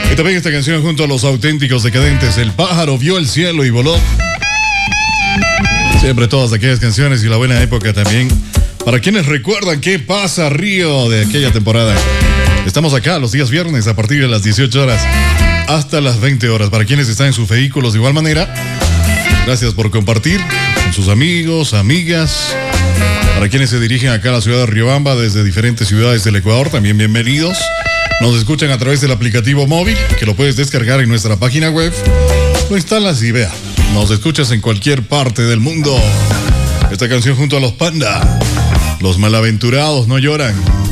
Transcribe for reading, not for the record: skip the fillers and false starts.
Y también esta canción junto a Los Auténticos Decadentes. El pájaro vio el cielo y voló. Siempre todas aquellas canciones y la buena época también. Para quienes recuerdan qué pasa Río de aquella temporada. Estamos acá los días viernes a partir de las 18 horas hasta las 20 horas. Para quienes están en sus vehículos de igual manera, gracias por compartir con sus amigos, amigas. Para quienes se dirigen acá a la ciudad de Riobamba desde diferentes ciudades del Ecuador, también bienvenidos. Nos escuchan a través del aplicativo móvil, que lo puedes descargar en nuestra página web. Lo instalas y vea, nos escuchas en cualquier parte del mundo. Esta canción junto a los Panda. Los malaventurados no lloran.